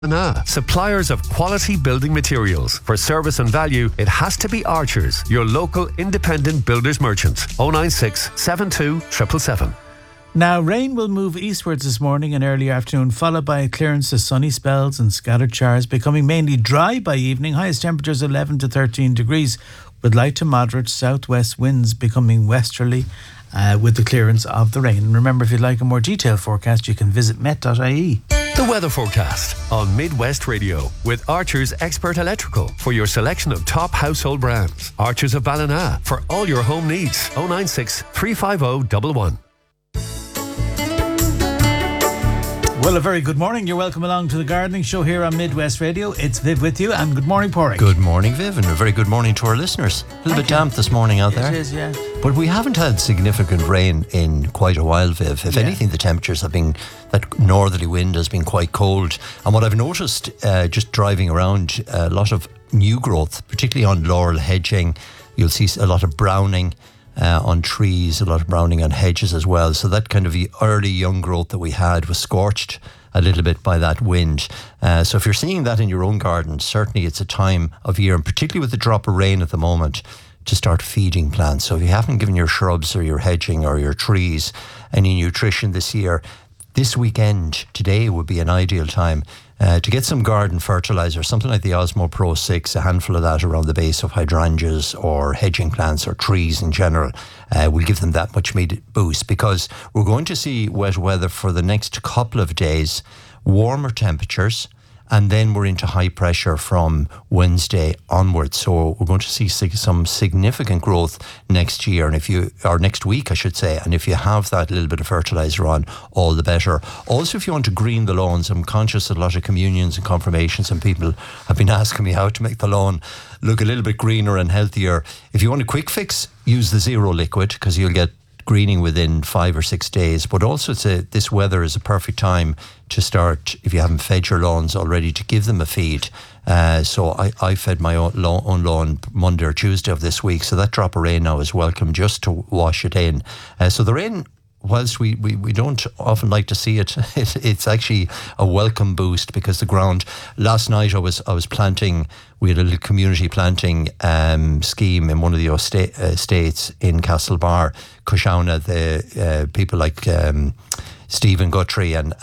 Ballina, suppliers of quality building materials. For service and value, it has to be Archers, your local independent builders merchant. 096 72 777. Now, rain will move eastwards this morning and early afternoon, followed by a clearance of sunny spells and scattered showers, becoming mainly dry by evening. Highest temperatures 11 to 13 degrees, with light to moderate southwest winds becoming westerly with the clearance of the rain. And remember, if you'd like a more detailed forecast, you can visit met.ie. The weather forecast on Midwest Radio with Archers Expert Electrical for your selection of top household brands. Archers of Ballina for all your home needs. 096 350 111. Well, a very good morning. You're welcome along to the Gardening Show here on Midwest Radio. It's Viv with you, and good morning, Porrick. Good morning, Viv, and a very good morning to our listeners. A little bit damp this morning out there. It is, yeah. But we haven't had significant rain in quite a while, Viv. If anything, the temperatures have been, that northerly wind has been quite cold. And what I've noticed just driving around, a lot of new growth, particularly on laurel hedging. You'll see a lot of browning on trees, a lot of browning on hedges as well. So that kind of early young growth that we had was scorched a little bit by that wind. So if you're seeing that in your own garden, certainly it's a time of year, and particularly with the drop of rain at the moment, to start feeding plants. So if you haven't given your shrubs or your hedging or your trees any nutrition this year, this weekend, today would be an ideal time to get some garden fertiliser, something like the Osmo Pro 6, a handful of that around the base of hydrangeas or hedging plants or trees in general. Will give them that much needed boost, because we're going to see wet weather for the next couple of days, warmer temperatures, and then we're into high pressure from Wednesday onwards. So we're going to see some significant growth next year, or next week, I should say. And if you have that little bit of fertiliser on, all the better. Also, if you want to green the lawns, I'm conscious that a lot of communions and confirmations and people have been asking me how to make the lawn look a little bit greener and healthier. If you want a quick fix, use the Zero Liquid, because you'll get greening within 5 or 6 days. But also this weather is a perfect time to start, if you haven't fed your lawns already, to give them a feed. So I fed my own lawn Monday or Tuesday of this week, so that drop of rain now is welcome just to wash it in. So the rain, whilst we don't often like to see it, it's actually a welcome boost, because the ground, last night I was planting. We had a little community planting scheme in one of the estates in Castlebar, Cushauna. The people like Stephen Guthrie and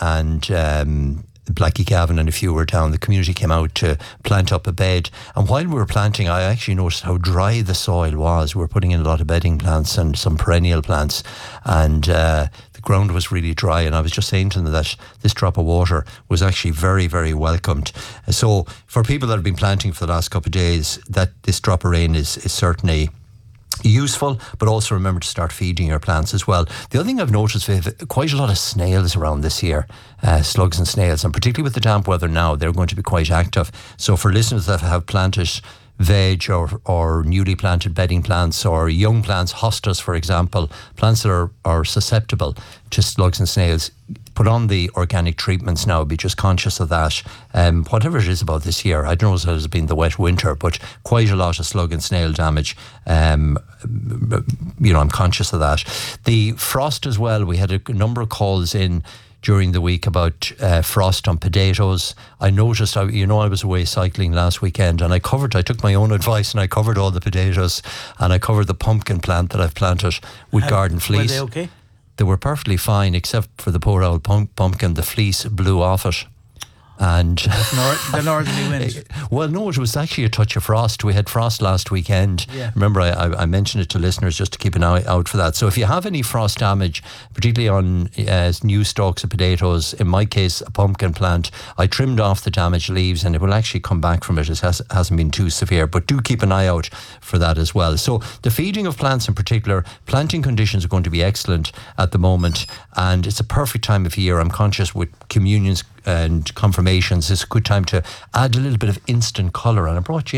Blackie Gavin and a few were down. The community came out to plant up a bed, and while we were planting, I actually noticed how dry the soil was. We were putting in a lot of bedding plants and some perennial plants, and the ground was really dry, and I was just saying to them that this drop of water was actually very, very welcomed. So for people that have been planting for the last couple of days, that this drop of rain is certainly useful, but also remember to start feeding your plants as well. The other thing I've noticed, Viv, quite a lot of snails around this year, slugs and snails, and particularly with the damp weather now, they're going to be quite active. So for listeners that have planted veg or newly planted bedding plants or young plants, hostas for example, plants that are susceptible to slugs and snails, put on the organic treatments now. Be just conscious of that. Whatever it is about this year, I don't know if it has been the wet winter, but quite a lot of slug and snail damage. I'm conscious of that. The frost as well, we had a number of calls in during the week about frost on potatoes. I noticed, I was away cycling last weekend, and I took my own advice and I covered all the potatoes, and I covered the pumpkin plant that I've planted with garden fleece. Were they okay? They were perfectly fine, except for the poor old pumpkin. The fleece blew off it. And the northerly wind. Well, no, it was actually a touch of frost. We had frost last weekend. Yeah. Remember, I mentioned it to listeners just to keep an eye out for that. So if you have any frost damage, particularly on new stalks of potatoes, in my case, a pumpkin plant, I trimmed off the damaged leaves, and it will actually come back from it. It hasn't been too severe, but do keep an eye out for that as well. So the feeding of plants in particular, planting conditions are going to be excellent at the moment, and it's a perfect time of year. I'm conscious with communions and confirmations, it's a good time to add a little bit of instant colour. And I brought you in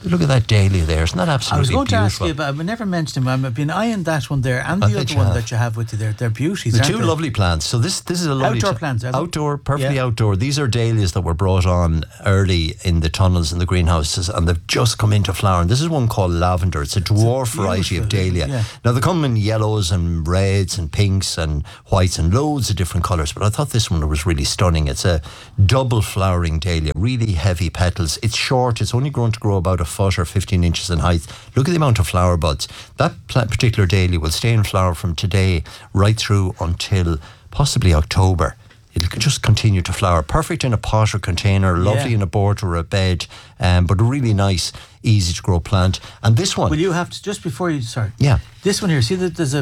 Look at that dahlia there. Isn't that absolutely I was going beautiful? to ask you, but I never mentioned him. I've been eyeing that one there and the other one that you have with you there. They're beauties, The aren't two they? lovely plants. So this is a lovely Outdoor plants, are they? outdoor, perfectly outdoor. These are dahlias that were brought on early in the tunnels in the greenhouses, and they've just come into flower. And this is one called lavender. It's a dwarf variety of dahlia. Yeah. Now they come in yellows and reds and pinks and whites and loads of different colours. But I thought this one was really stunning. It's a double flowering dahlia, really heavy petals. It's short. It's only grown to grow about a foot or 15 inches in height. Look at the amount of flower buds. That particular dahlia will stay in flower from today right through until possibly October. It'll just continue to flower. Perfect in a pot or container, lovely in a border or a bed, but a really nice, easy to grow plant. And this one, Will you have to, just before you, Yeah. this one here, see that there's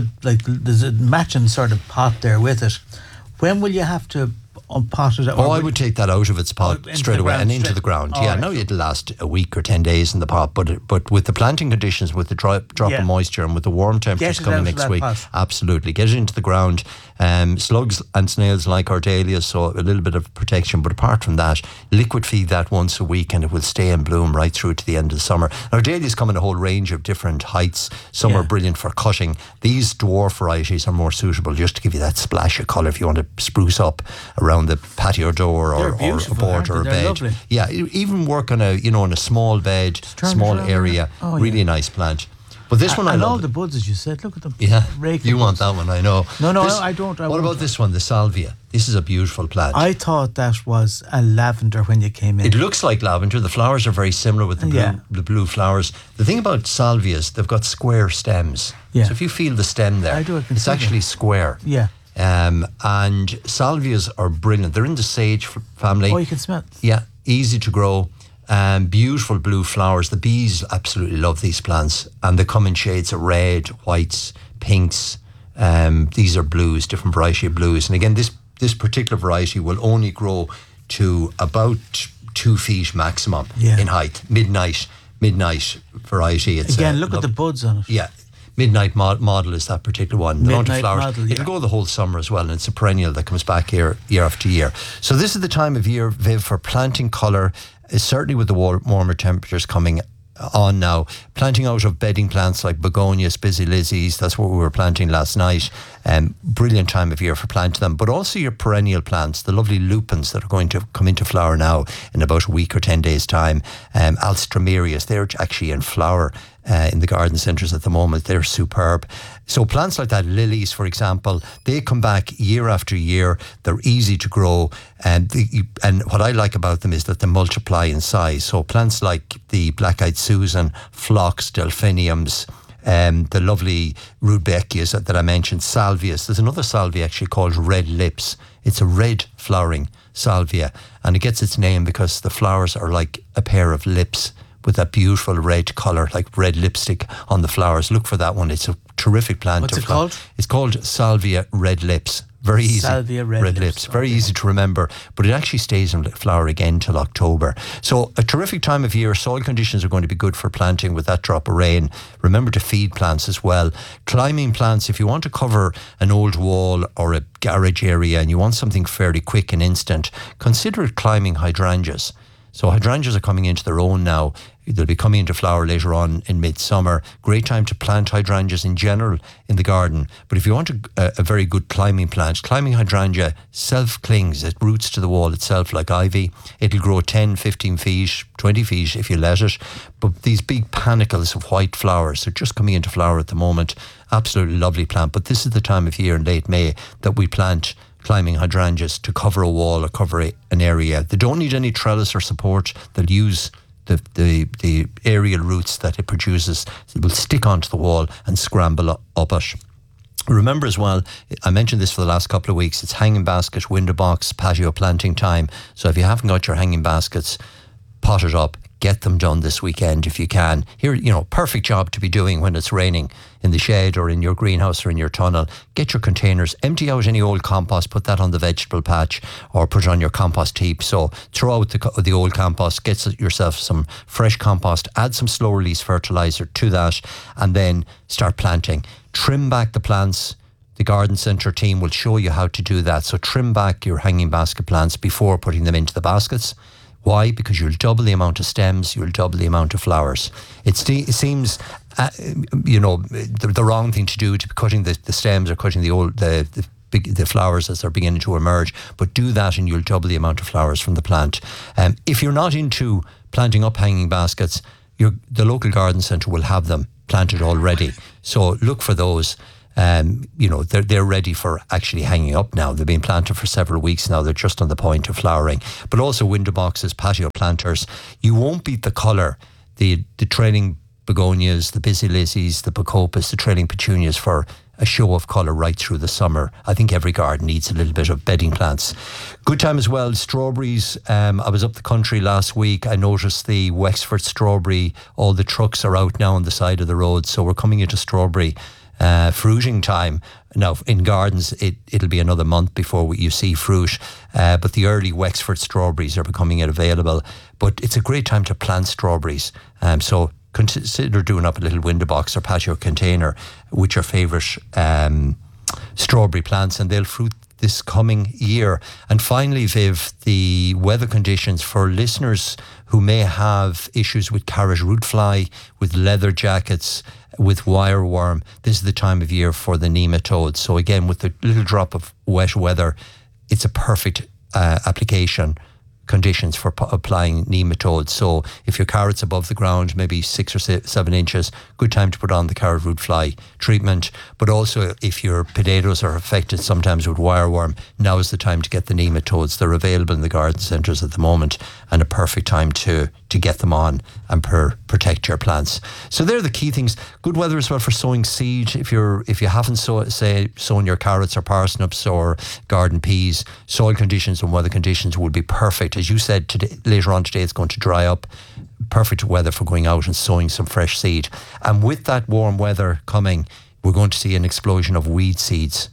a matching sort of pot there with it. When will you have to unpot it? I would take that out of its pot into straight the away ground, and into straight- the ground. All Yeah, right. no, it'll last a week or 10 days in the pot, but with the planting conditions, with the drop of moisture and with the warm temperatures Get it coming out of next that week, pot. absolutely, get it into the ground. Slugs and snails like our dahlias, so a little bit of protection, but apart from that, liquid feed that once a week and it will stay in bloom right through to the end of the summer. Our dahlias come in a whole range of different heights. Some are brilliant for cutting. These dwarf varieties are more suitable just to give you that splash of colour if you want to spruce up around the patio door or a beautiful, border or a aren't they? bed. They're lovely. Yeah, even work on on a small bed, turn it small around. area. Oh, really yeah. nice plant. But this one I and love. all the buds, as you said, look at them. Yeah, Raking you want buds. that one, I know. No, This- I don't. I what won't. about this one, the salvia? This is a beautiful plant. I thought that was a lavender when you came in. It looks like lavender. The flowers are very similar with the blue flowers. The thing about salvias, they've got square stems. Yeah. So if you feel the stem there, I can it's see actually that. square. Yeah. And salvias are brilliant. They're in the sage family. Oh, you can smell. Yeah, easy to grow. Beautiful blue flowers. The bees absolutely love these plants, and they come in shades of red, whites, pinks. These are blues, different variety of blues. And again, this particular variety will only grow to about 2 feet maximum in height. Midnight variety. It's Again, look at the buds on it. Yeah. Midnight model is that particular one. The amount of Midnight flowers. model, yeah. It'll go the whole summer as well, and it's a perennial that comes back year after year. So this is the time of year, Viv, for planting colour, certainly with the warmer temperatures coming on now. Planting out of bedding plants like begonias, busy lizzies, that's what we were planting last night. Brilliant time of year for planting them. But also your perennial plants, the lovely lupins that are going to come into flower now in about a week or 10 days' time. Alstroemerias, they're actually in flower in the garden centres at the moment. They're superb. So plants like that, lilies, for example, they come back year after year. They're easy to grow. And what I like about them is that they multiply in size. So plants like the black-eyed Susan, phlox, delphiniums, the lovely rudbeckias that I mentioned, salvias. There's another salvia actually called red lips. It's a red flowering salvia, and it gets its name because the flowers are like a pair of lips with that beautiful red colour, like red lipstick on the flowers. Look for that one. It's a terrific plant. What's it called? It's called Salvia Red Lips. Very easy. Salvia red lips. Very easy to remember, but it actually stays in flower again till October. So a terrific time of year. Soil conditions are going to be good for planting with that drop of rain. Remember to feed plants as well. Climbing plants, if you want to cover an old wall or a garage area and you want something fairly quick and instant, consider climbing hydrangeas. So hydrangeas are coming into their own now. They'll be coming into flower later on in midsummer. Great time to plant hydrangeas in general in the garden. But if you want a very good climbing plant, climbing hydrangea self-clings. It roots to the wall itself like ivy. It'll grow 10, 15 feet, 20 feet if you let it. But these big panicles of white flowers are just coming into flower at the moment. Absolutely lovely plant. But this is the time of year in late May that we plant climbing hydrangeas to cover a wall or cover an area. They don't need any trellis or support. They'll use the aerial roots that it produces. It will stick onto the wall and scramble up it. Remember as well, I mentioned this for the last couple of weeks, it's hanging basket, window box, patio planting time. So if you haven't got your hanging baskets potted up, get them done this weekend if you can. Here, perfect job to be doing when it's raining in the shed or in your greenhouse or in your tunnel. Get your containers, empty out any old compost, put that on the vegetable patch or put it on your compost heap. So throw out the old compost, get yourself some fresh compost, add some slow release fertilizer to that, and then start planting. Trim back the plants. The garden centre team will show you how to do that. So trim back your hanging basket plants before putting them into the baskets. Why? Because you'll double the amount of stems, you'll double the amount of flowers. It seems, the wrong thing to do to be cutting the stems or cutting the flowers as they're beginning to emerge, but do that and you'll double the amount of flowers from the plant. If you're not into planting up hanging baskets, the local garden centre will have them planted already. So look for those. They're ready for actually hanging up now. They've been planted for several weeks now. They're just on the point of flowering. But also window boxes, patio planters. You won't beat the colour. The trailing begonias, the busy lizzies, the pocopus, the trailing petunias for a show of colour right through the summer. I think every garden needs a little bit of bedding plants. Good time as well, strawberries. I was up the country last week. I noticed the Wexford strawberry. All the trucks are out now on the side of the road. So we're coming into strawberry fruiting time. Now, in gardens, it'll be another month before you see fruit, but the early Wexford strawberries are becoming available. But it's a great time to plant strawberries. So consider doing up a little window box or patio container with your favourite strawberry plants, and they'll fruit this coming year. And finally, Viv, the weather conditions for listeners who may have issues with carrot root fly, with leather jackets, with wireworm, this is the time of year for the nematodes. So again, with the little drop of wet weather, it's a perfect application conditions for applying nematodes. So if your carrot's above the ground, maybe 6 or 7 inches, good time to put on the carrot root fly treatment. But also if your potatoes are affected sometimes with wireworm, now is the time to get the nematodes. They're available in the garden centres at the moment, and a perfect time to get them on and protect your plants. So they're the key things. Good weather as well for sowing seed. If you haven't sown your carrots or parsnips or garden peas, soil conditions and weather conditions would be perfect. As you said, later on today it's going to dry up. Perfect weather for going out and sowing some fresh seed. And with that warm weather coming, we're going to see an explosion of weed seeds.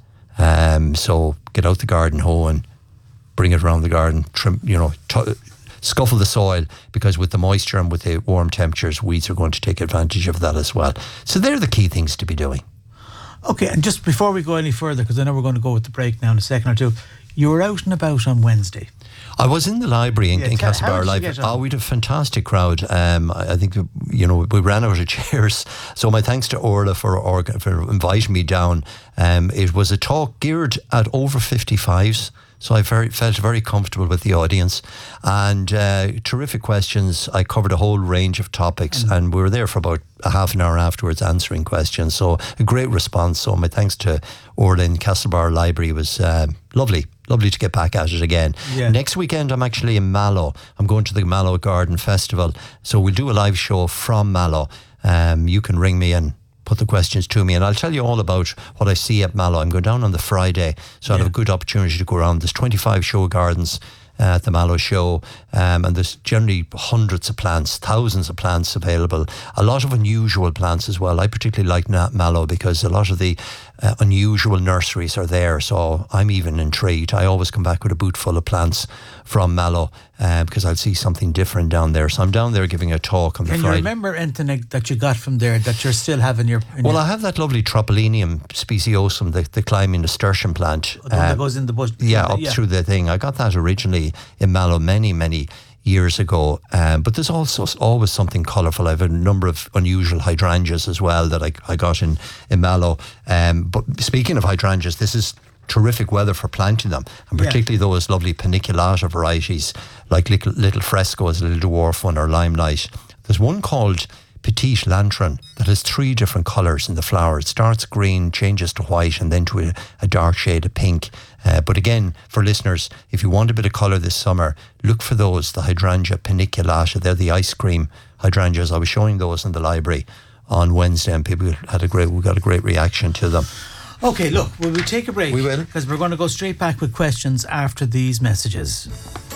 So get out the garden hoe and bring it around the garden. Trim, scuffle the soil, because with the moisture and with the warm temperatures, weeds are going to take advantage of that as well. So they're the key things to be doing. Okay, and just before we go any further, because I know we're going to go with the break now in a second or two, you were out and about on Wednesday. I was in the library in Castlebar Library. We had a fantastic crowd. I think we ran out of chairs. So my thanks to Orla for inviting me down. It was a talk geared at over 55s. So I felt very comfortable with the audience, and terrific questions. I covered a whole range of topics, and we were there for about a half an hour afterwards answering questions. So a great response. So my thanks to Orla in Castlebar Library. It was lovely to get back at it again. Yeah. Next weekend I'm actually in Mallow. I'm going to the Mallow Garden Festival. So we'll do a live show from Mallow. You can ring me and put the questions to me, and I'll tell you all about what I see at Mallow. I'm going down on the Friday, so I'll have a good opportunity to go around. There's 25 show gardens at the Mallow show, and there's generally hundreds of plants, thousands of plants available, a lot of unusual plants as well. I particularly like Mallow because a lot of the unusual nurseries are there, so I'm even intrigued. I always come back with a boot full of plants from Mallow because I'll see something different down there. So I'm down there giving a talk on the Friday. Can you remember anything that you got from there that you're still having I have that lovely Tropilenium speciosum, the climbing nasturtium plant. The one that goes in the bush. Through the thing. I got that originally in Mallow many years ago, but there's also always something colourful. I have a number of unusual hydrangeas as well that I got in Mallow. But speaking of hydrangeas, this is terrific weather for planting them, and particularly those lovely paniculata varieties like little Frescoes, Little Dwarf one, or Limelight. There's one called Petite Lantern that has 3 different colours in the flower. It starts green, changes to white, and then to a dark shade of pink. But again, for listeners, if you want a bit of colour this summer, look for those, the hydrangea paniculata. They're the ice cream hydrangeas. I was showing those in the library on Wednesday, and we got a great reaction to them. Okay, look, will we take a break? We will. Because we're going to go straight back with questions after these messages.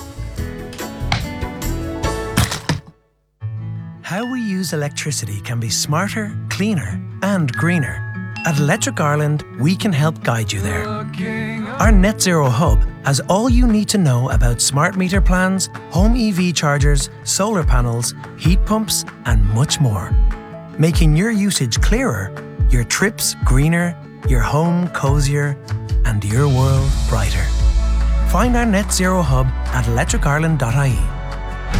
How we use electricity can be smarter, cleaner, and greener. At Electric Ireland, we can help guide you there. Our Net Zero Hub has all you need to know about smart meter plans, home EV chargers, solar panels, heat pumps, and much more. Making your usage clearer, your trips greener, your home cozier, and your world brighter. Find our Net Zero Hub at electricireland.ie.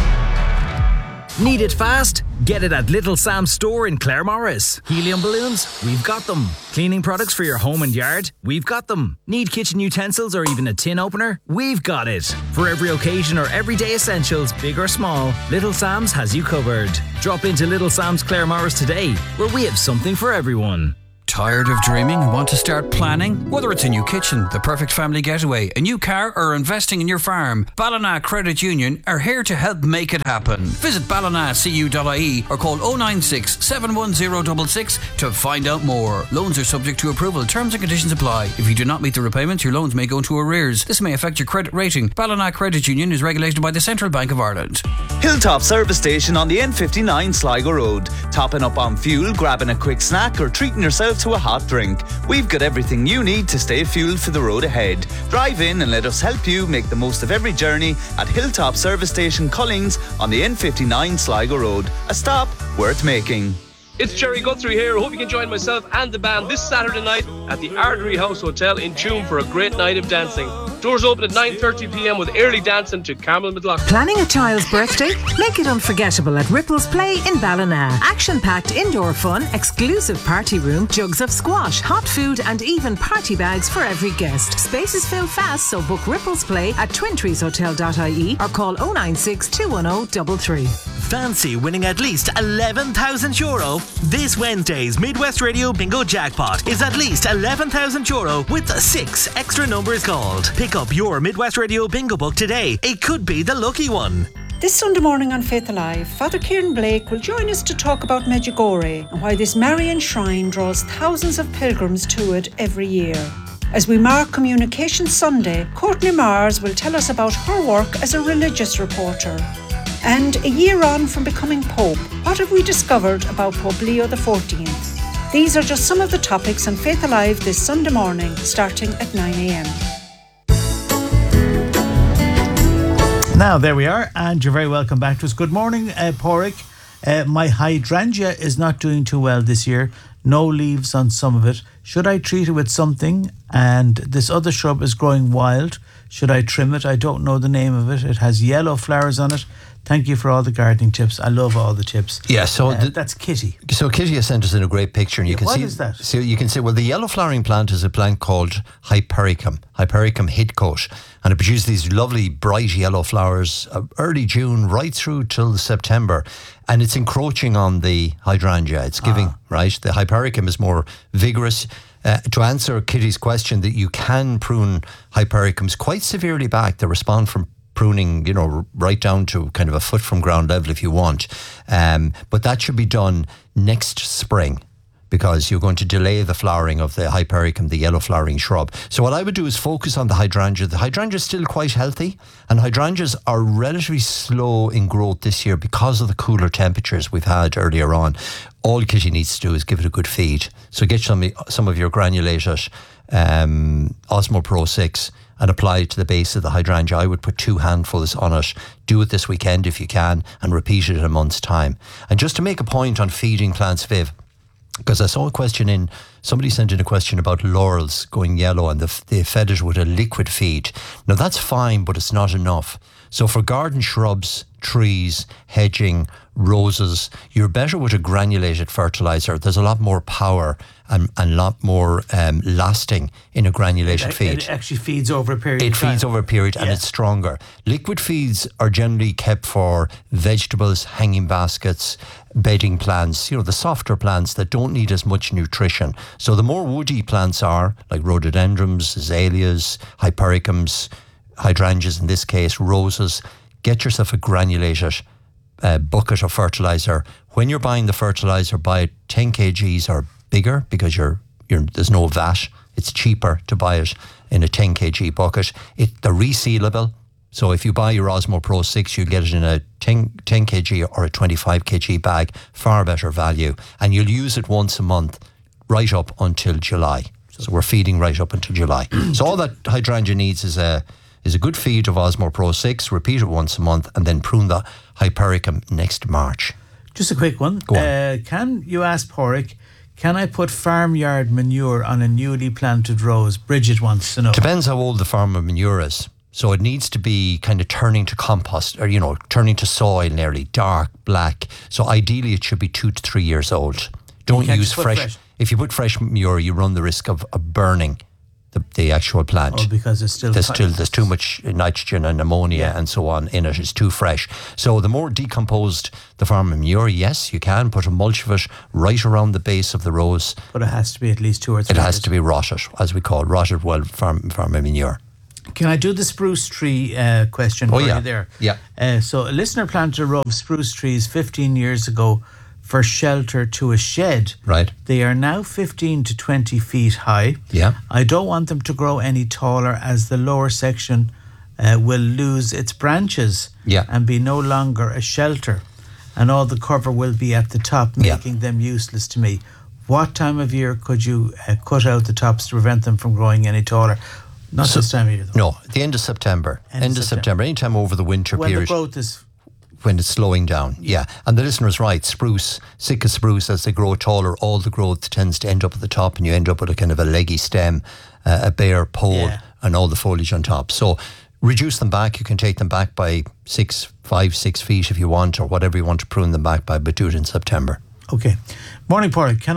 Need it fast? Get it at Little Sam's store in Claremorris. Helium balloons? We've got them. Cleaning products for your home and yard? We've got them. Need kitchen utensils or even a tin opener? We've got it. For every occasion or everyday essentials, big or small, Little Sam's has you covered. Drop into Little Sam's Claremorris today, where we have something for everyone. Tired of dreaming and want to start planning? Whether it's a new kitchen, the perfect family getaway, a new car, or investing in your farm, Ballina Credit Union are here to help make it happen. Visit ballinacu.ie or call 096 71066 to find out more. Loans are subject to approval. Terms and conditions apply. If you do not meet the repayments, your loans may go into arrears. This may affect your credit rating. Ballina Credit Union is regulated by the Central Bank of Ireland. Hilltop Service Station on the N59 Sligo Road. Topping up on fuel, grabbing a quick snack, or treating yourself to a hot drink. We've got everything you need to stay fueled for the road ahead. Drive in and let us help you make the most of every journey at Hilltop Service Station Collings on the N59 Sligo Road. A stop worth making. It's Jerry Guthrie here. I hope you can join myself and the band this Saturday night at the Ardery House Hotel in Tuam for a great night of dancing. Doors open at 9:30pm with early dancing to Carmel McLaughlin. Planning a child's birthday? Make it unforgettable at Ripples Play in Ballina. Action-packed indoor fun, exclusive party room, jugs of squash, hot food and even party bags for every guest. Spaces fill fast, so book Ripples Play at twintreeshotel.ie or call 096 210 33. Fancy winning at least €11,000? This Wednesday's Midwest Radio Bingo Jackpot is at least €11,000 with 6 extra numbers called. Pick up your Midwest Radio Bingo book today. It could be the lucky one. This Sunday morning on Faith Alive, Father Kieran Blake will join us to talk about Medjugorje and why this Marian shrine draws thousands of pilgrims to it every year. As we mark Communication Sunday, Courtney Mars will tell us about her work as a religious reporter. And a year on from becoming Pope, what have we discovered about Pope Leo XIV? These are just some of the topics on Faith Alive this Sunday morning, starting at 9am. Now, there we are, and you're very welcome back to us. Good morning, Porrick. My hydrangea is not doing too well this year. No leaves on some of it. Should I treat it with something? And this other shrub is growing wild. Should I trim it? I don't know the name of it. It has yellow flowers on it. Thank you for all the gardening tips. I love all the tips. Yeah, so that's Kitty. So Kitty has sent us in a great picture, and you can see. What is that? So you can see. Well, the yellow flowering plant is a plant called Hypericum hidcote, and it produces these lovely bright yellow flowers early June right through till September, and it's encroaching on the hydrangea. It's giving right. The Hypericum is more vigorous. To answer Kitty's question, that you can prune Hypericums quite severely back. They respond from pruning, right down to kind of a foot from ground level if you want. But that should be done next spring, because you're going to delay the flowering of the Hypericum, the yellow flowering shrub. So what I would do is focus on the hydrangea. The hydrangea is still quite healthy, and hydrangeas are relatively slow in growth this year because of the cooler temperatures we've had earlier on. All Kitty needs to do is give it a good feed. So get some of your granulated Osmo Pro 6 and apply it to the base of the hydrangea. I would put 2 handfuls on it. Do it this weekend if you can, and repeat it in a month's time. And just to make a point on feeding plants, Viv, because I saw a question in, somebody sent in a question about laurels going yellow and they fed it with a liquid feed. Now that's fine, but it's not enough. So for garden shrubs, trees, hedging, roses, you're better with a granulated fertiliser. There's a lot more power and a lot more lasting in a granulated feed. It actually feeds over a period of time. It feeds over a period, and it's stronger. Liquid feeds are generally kept for vegetables, hanging baskets, bedding plants, the softer plants that don't need as much nutrition. So the more woody plants are, like rhododendrons, azaleas, hypericums, hydrangeas in this case, roses, get yourself a granulated bucket of fertiliser. When you're buying the fertiliser, buy 10 kgs or bigger, because there's no VAT. It's cheaper to buy it in a 10 kg bucket. They're resealable. So if you buy your Osmo Pro 6, you get it in a 10 kg or a 25 kg bag. Far better value. And you'll use it once a month right up until July. So we're feeding right up until July. So all that hydrangea needs is a good feed of Osmo Pro 6, repeat it once a month, and then prune the Hypericum next March. Just a quick one. Go on. Can you ask Porrick, can I put farmyard manure on a newly planted rose? Bridget wants to know. Depends how old the farm manure is. So it needs to be kind of turning to compost, or, you know, turning to soil nearly, dark, black. So ideally it should be 2 to 3 years old. Don't use fresh. If you put fresh manure, you run the risk of burning the actual plant. Oh, because there's too much nitrogen and ammonia and so on in it. It's too fresh. So the more decomposed the farm manure, yes, you can put a mulch of it right around the base of the rows. But it has to be at least 2 or 3 It has to be rotted, as we call it, rotted wild farm manure. Can I do the spruce tree question for you there? Yeah. So a listener planted a row of spruce trees 15 years ago for shelter to a shed. Right. They are now 15 to 20 feet high. Yeah. I don't want them to grow any taller, as the lower section will lose its branches and be no longer a shelter, and all the cover will be at the top, making them useless to me. What time of year could you cut out the tops to prevent them from growing any taller? Not this time of year, though. No, the end of September. End of September. Anytime over the winter period. When the growth is... When it's slowing down, And the listener's right, spruce, Sitka spruce, as they grow taller, all the growth tends to end up at the top, and you end up with a kind of a leggy stem, a bare pole, and all the foliage on top. So reduce them back. You can take them back by 5, 6 feet if you want, or whatever you want to prune them back by, but do it in September. Okay. Morning, Paul. Can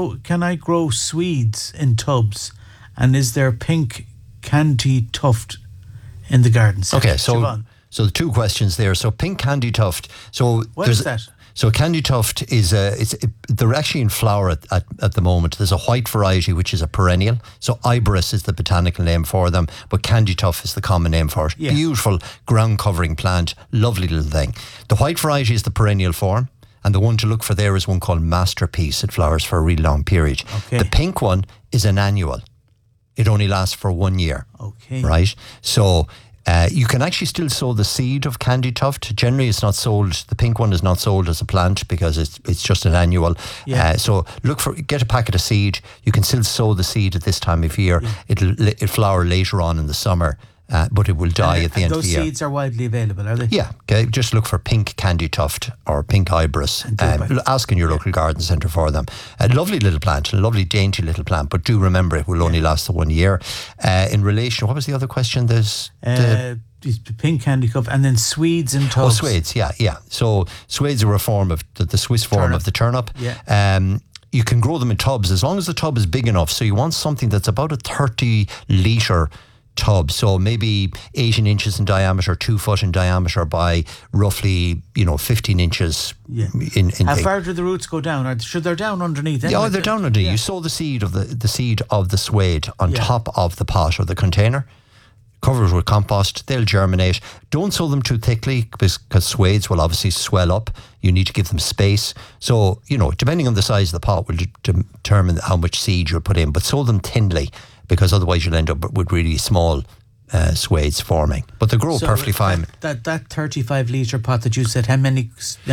I grow Swedes in tubs? And is there pink candy tuft in the garden? Okay, so the 2 questions there. So pink candy tuft. So what is that? So candy tuft is they're actually in flower at the moment. There's a white variety which is a perennial. So Iberis is the botanical name for them, but candy tuft is the common name for it. Yeah. Beautiful ground covering plant, lovely little thing. The white variety is the perennial form, and the one to look for there is one called Masterpiece. It flowers for a really long period. Okay. The pink one is an annual. It only lasts for 1 year. Okay. Right? So you can actually still sow the seed of candy tuft. Generally, it's not sold. The pink one is not sold as a plant because it's just an annual. Yeah. So get a packet of seed. You can still sow the seed at this time of year. Yeah. It'll flower later on in the summer. But it will die at the end of the year. Those seeds are widely available, are they? Yeah. Okay. Just look for pink candy tuft or pink Iberis. Ask in your local garden centre for them. A lovely little plant, a lovely dainty little plant, but do remember it will only last the 1 year. In relation, what was the other question? There's the pink candy cup, and then Swedes in tubs. Oh, Swedes, yeah. So Swedes are a form of the Swiss form of the turnip. Yeah. You can grow them in tubs as long as the tub is big enough. So you want something that's about a 30-litre tub, so maybe 18 inches in diameter, 2 foot in diameter by roughly 15 inches. Yeah. How far do the roots go down? Or should they're down underneath? Yeah, they're down underneath. Yeah. You sow the seed of the Swede on top of the pot or the container. Cover it with compost. They'll germinate. Don't sow them too thickly because Swades will obviously swell up. You need to give them space. So depending on the size of the pot will determine how much seed you'll put in. But sow them thinly, because otherwise you'll end up with really small Swades forming. But they grow perfectly fine. That 35-litre pot that you said, how many?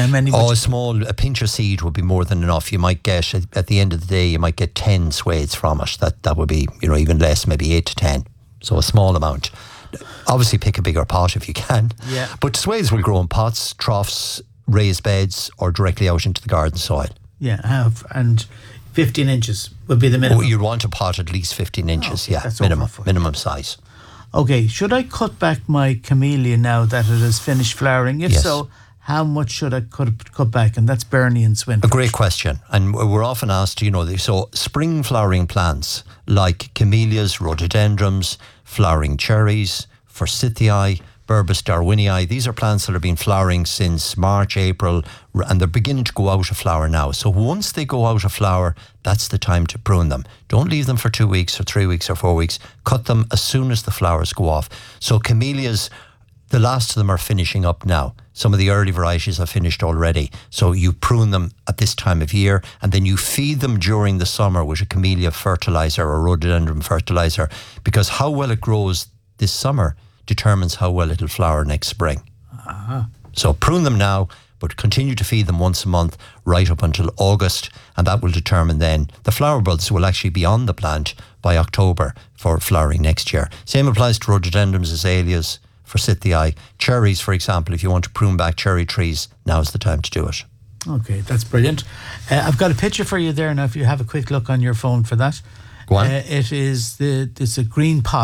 A pinch of seed would be more than enough. You might get, at the end of the day, you might get 10 Swades from it. That would be, even less, maybe 8 to 10. So a small amount. Obviously pick a bigger pot if you can. Yeah. But Swades will grow in pots, troughs, raised beds, or directly out into the garden soil. Yeah, and 15 inches would be the minimum. You'd want a pot at least 15 inches, that's minimum size. Okay, should I cut back my camellia now that it has finished flowering? If so, how much should I cut back? And that's Bernie and Swinford. A great question. And we're often asked, so spring flowering plants like camellias, rhododendrons, flowering cherries, forsythia, Burbus darwinii, these are plants that have been flowering since March, April, and they're beginning to go out of flower now. So once they go out of flower, that's the time to prune them. Don't leave them for 2 weeks or 3 weeks or 4 weeks. Cut them as soon as the flowers go off. So camellias, the last of them are finishing up now. Some of the early varieties have finished already. So you prune them at this time of year, and then you feed them during the summer with a camellia fertilizer or rhododendron fertilizer, because how well it grows this summer determines how well it'll flower next spring. Uh-huh. So prune them now, but continue to feed them once a month right up until August, and that will determine then the flower buds will actually be on the plant by October for flowering next year. Same applies to rhododendrons, azaleas, forsythia, cherries, for example. If you want to prune back cherry trees, now's the time to do it. Okay, that's brilliant. I've got a picture for you there now, if you have a quick look on your phone for that. Go on. It's a green pot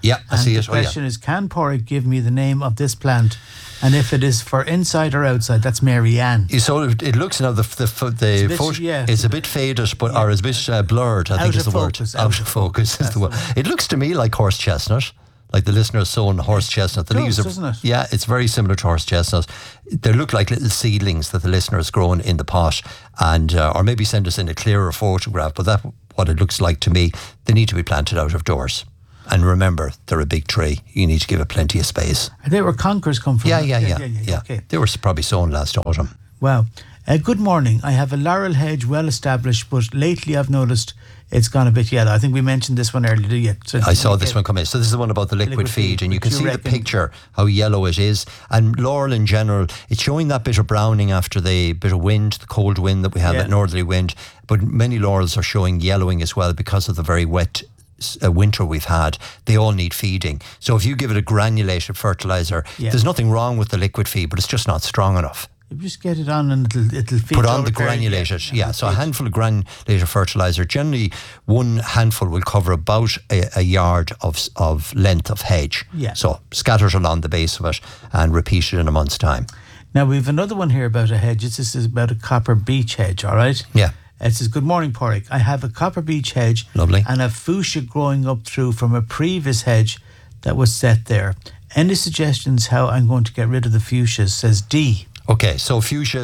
Yeah, I see it. The question is, can Pádraig give me the name of this plant? And if it is for inside or outside, that's Mary Ann. So it looks now the photo is a bit faded, but or is a bit blurred. I think is the word. Out of focus is the word. It looks to me like horse chestnut, like the listener has sown horse chestnut. The leaves are, doesn't it? Yeah, it's very similar to horse chestnut. They look like little seedlings that the listener has grown in the pot, and or maybe send us in a clearer photograph. But that's what it looks like to me. They need to be planted out of doors. And remember, they're a big tree. You need to give it plenty of space. They were conkers come from. Yeah. Okay. They were probably sown last autumn. Wow. Good morning. I have a laurel hedge well established, but lately I've noticed it's gone a bit yellow. I think we mentioned this one earlier. So I saw this one come in. So this is the one about the liquid feed, and you can see the picture, how yellow it is. And laurel in general, it's showing that bit of browning after the bit of wind, the cold wind that we had, that northerly wind. But many laurels are showing yellowing as well because of the very wet winter we've had. They all need feeding. So if you give it a granulated fertilizer, there's nothing wrong with the liquid feed, but it's just not strong enough. You just get it on and it'll feed. Put on the granulated, so a handful of granulated fertilizer. Generally, one handful will cover about a yard of length of hedge. Yeah. So scatter it along the base of it and repeat it in a month's time. Now we've another one here about a hedge. This is about a copper beech hedge. All right. Yeah. It says, good morning, Pádraig. I have a copper beech hedge. Lovely. And a fuchsia growing up through from a previous hedge that was set there. Any suggestions how I'm going to get rid of the fuchsias, says D. Okay, so fuchsia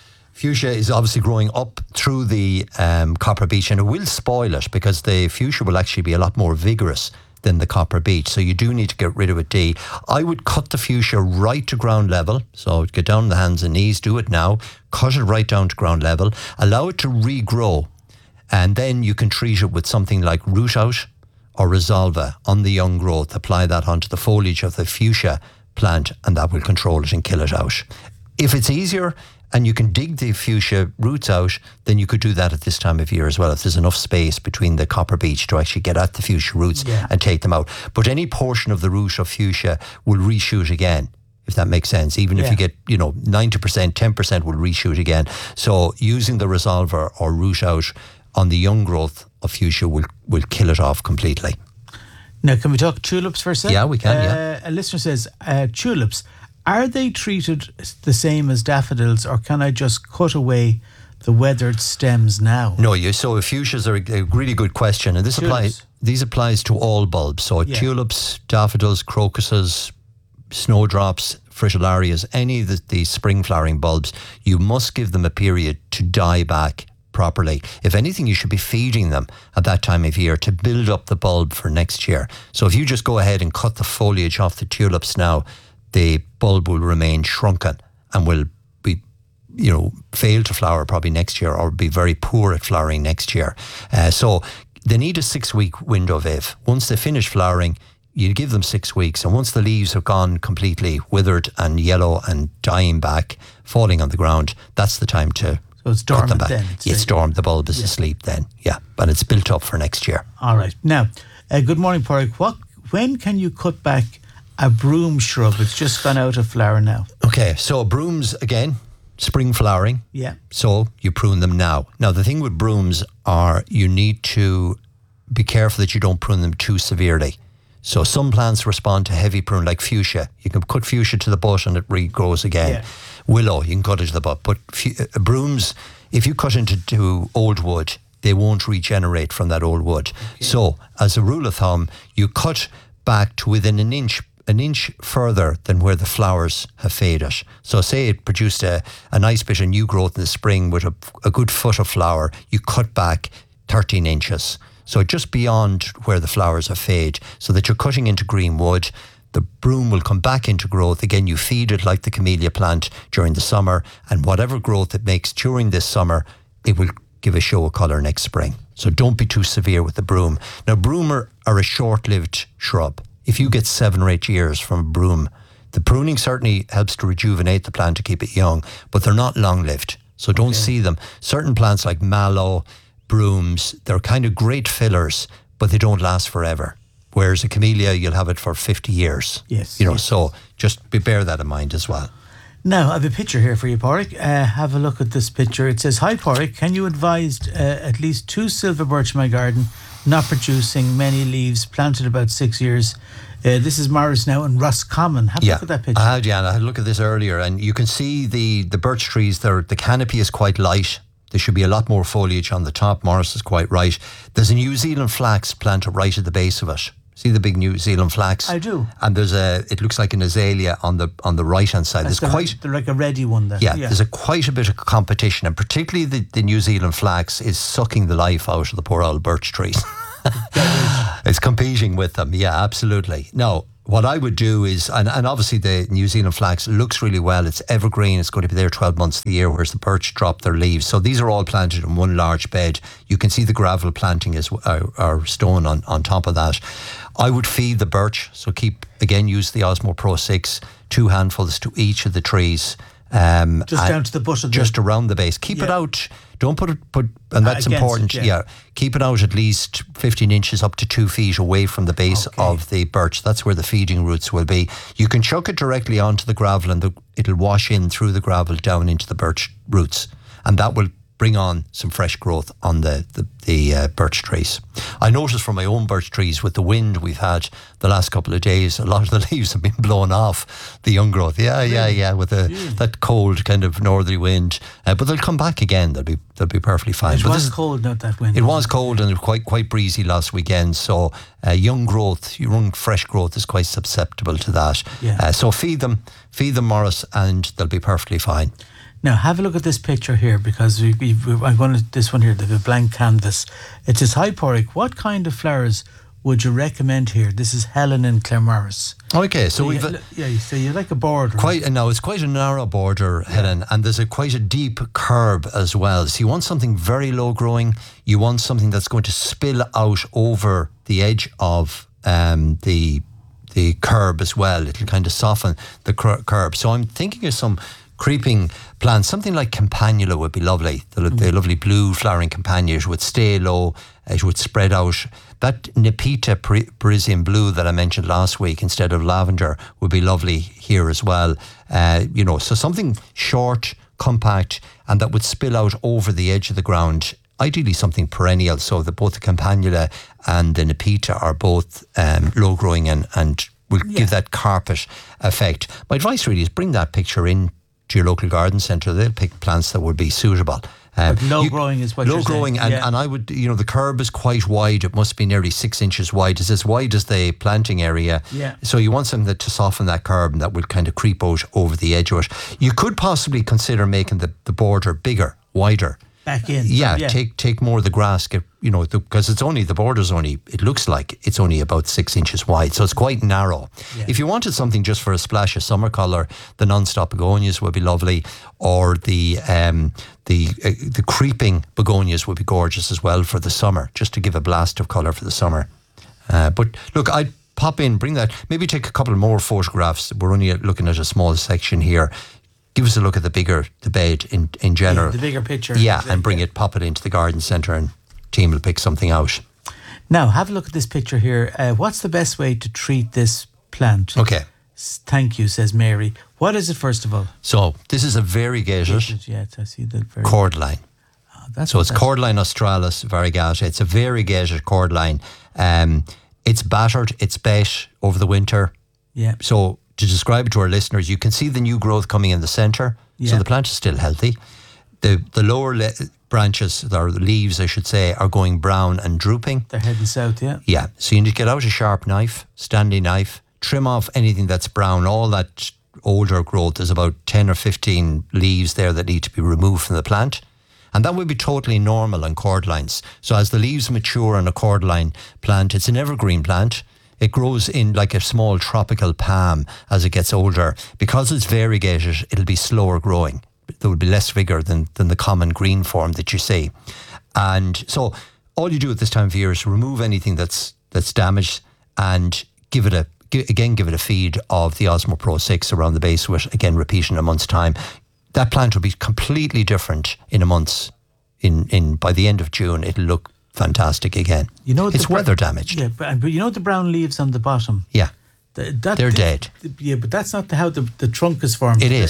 is obviously growing up through the copper beech, and it will spoil it because the fuchsia will actually be a lot more vigorous than the copper beech. So you do need to get rid of it, D. I would cut the fuchsia right to ground level. So get down on the hands and knees, do it now. Cut it right down to ground level. Allow it to regrow. And then you can treat it with something like Root Out or Resolva on the young growth. Apply that onto the foliage of the fuchsia plant, and that will control it and kill it out. If it's easier and you can dig the fuchsia roots out, then you could do that at this time of year as well, if there's enough space between the copper beech to actually get at the fuchsia roots and take them out. But any portion of the root of fuchsia will reshoot again, if that makes sense. Even if you get, 90%, 10% will reshoot again. So using the Resolver or Root Out on the young growth of fuchsia will kill it off completely. Now, can we talk tulips for a second? Yeah, we can, A listener says, tulips, are they treated the same as daffodils, or can I just cut away the weathered stems now? No, so fuchsias are a really good question, and this applies to all bulbs. So tulips, daffodils, crocuses, snowdrops, fritillarias, any of the spring flowering bulbs, you must give them a period to die back properly. If anything, you should be feeding them at that time of year to build up the bulb for next year. So if you just go ahead and cut the foliage off the tulips now, the bulb will remain shrunken and will be, fail to flower probably next year, or be very poor at flowering next year. So they need a 6-week window, Viv. Once they finish flowering, you give them 6 weeks, and once the leaves have gone completely withered and yellow and dying back, falling on the ground, that's the time to cut them back. It's dormant. The bulb is asleep then, but it's built up for next year. All right. Now, good morning, Pádraig. When can you cut back a broom shrub? It's just gone out of flower now. Okay, so brooms, again, spring flowering. Yeah. So you prune them now. Now, the thing with brooms are you need to be careful that you don't prune them too severely. So some plants respond to heavy prune, like fuchsia. You can cut fuchsia to the butt and it regrows again. Yeah. Willow, you can cut it to the butt. But brooms, if you cut into old wood, they won't regenerate from that old wood. Okay. So, as a rule of thumb, you cut back to within an inch further than where the flowers have faded. So say it produced a nice bit of new growth in the spring with a good foot of flower, you cut back 13 inches. So just beyond where the flowers have faded, so that you're cutting into green wood. The broom will come back into growth. Again, you feed it like the camellia plant during the summer, and whatever growth it makes during this summer, it will give a show of colour next spring. So don't be too severe with the broom. Now, broom are a short-lived shrub. If you get 7 or 8 years from a broom, the pruning certainly helps to rejuvenate the plant to keep it young, but they're not long-lived. So don't see them. Certain plants like mallow, brooms, they're kind of great fillers, but they don't last forever. Whereas a camellia, you'll have it for 50 years. Yes. So just bear that in mind as well. Now, I have a picture here for you, Pádraig. Have a look at this picture. It says, hi, Pádraig, can you advise at least 2 silver birch in my garden, not producing many leaves, planted about 6 years This is Morris now in Roscommon. Have a look at that picture. I had a look at this earlier, and you can see the birch trees. The canopy is quite light. There should be a lot more foliage on the top. Morris is quite right. There's a New Zealand flax planted right at the base of it. See the big New Zealand flax? I do. And it looks like an azalea on the right hand side. There's like a ready one there. Yeah, there's quite a bit of competition, and particularly the New Zealand flax is sucking the life out of the poor old birch trees. It's competing with them. Yeah, absolutely. Now, what I would do is, and obviously the New Zealand flax looks really well. It's evergreen. It's going to be there 12 months of the year, whereas the birch drop their leaves. So these are all planted in one large bed. You can see the gravel planting or stone on top of that. I would feed the birch. So use the Osmo Pro 6, 2 handfuls to each of the trees. Just down to the bush of just around the base. Keep it out. Don't put and that's important. Keep it out at least 15 inches up to 2 feet away from the base of the birch. That's where the feeding roots will be. You can chuck it directly onto the gravel, and it'll wash in through the gravel down into the birch roots, and that will bring on some fresh growth on the birch trees. I noticed from my own birch trees, with the wind we've had the last couple of days, a lot of the leaves have been blown off the young growth. With that cold kind of northerly wind, but they'll come back again. They'll be perfectly fine. It was cold, not that wind. It was cold, and it was quite breezy last weekend. So young fresh growth is quite susceptible to that. So feed them, Morris, and they'll be perfectly fine. Now, have a look at this picture here, because I'm going to this one here, the blank canvas. It says, "Hi, Porrick, what kind of flowers would you recommend here?" This is Helen in Claremorris. Okay, so so you like a border. It's quite a narrow border, Helen, and there's quite a deep curb as well. So you want something very low growing. You want something that's going to spill out over the edge of the curb as well. It'll kind of soften the curb. So I'm thinking of some creeping plants. Something like campanula would be lovely. The lovely blue flowering campanula would stay low. It would spread out. That Nepeta Parisian blue that I mentioned last week instead of lavender would be lovely here as well. So something short, compact, and that would spill out over the edge of the ground. Ideally something perennial, so that both the campanula and the Nepeta are both low growing and will give that carpet effect. My advice really is bring that picture in to your local garden centre. They'll pick plants that would be suitable. Low growing is what you're saying. Low growing, and I would, the curb is quite wide. It must be nearly 6 inches wide. It's as wide as the planting area. Yeah. So you want something to soften that curb, and that will kind of creep out over the edge of it. You could possibly consider making the border bigger, wider. Back in. Take more of the grass, because the border's only, it looks like it's only about 6 inches wide, so it's quite narrow. Yeah. If you wanted something just for a splash of summer colour, the non-stop begonias would be lovely, or the creeping begonias would be gorgeous as well for the summer, just to give a blast of colour for the summer. But look, I'd pop in, bring that, maybe take a couple more photographs. We're only looking at a small section here. Give us a look at the bed in general. The bigger picture. Yeah, and pop it into the garden centre, and team will pick something out. Now, have a look at this picture here. What's the best way to treat this plant? Okay. Thank you, says Mary. What is it, first of all? So, this is a variegated Yes, I see that. Cordline. So it's Cordline australis variegata. It's a variegated cordline. It's battered, it's bet over the winter. Yeah. So, to describe it to our listeners, you can see the new growth coming in the centre. Yeah. So the plant is still healthy. The lower branches, or the leaves I should say, are going brown and drooping. They're heading south, yeah. Yeah. So you need to get out a sharp knife, standing knife, trim off anything that's brown. All that older growth, there's about 10 or 15 leaves there that need to be removed from the plant. And that would be totally normal on cordlines. So as the leaves mature on a cordline plant, it's an evergreen plant. It grows in like a small tropical palm as it gets older. Because it's variegated, it'll be slower growing. There will be less vigour than the common green form that you see. And so all you do at this time of year is remove anything that's damaged, and give it a feed of the Osmo Pro 6 around the base of it, again repeating in a month's time. That plant will be completely different in a month. By the end of June, it'll look fantastic again. It's weather damaged. Yeah, but the brown leaves on the bottom. Yeah, they're dead. Yeah, but that's not how the trunk is formed. It is.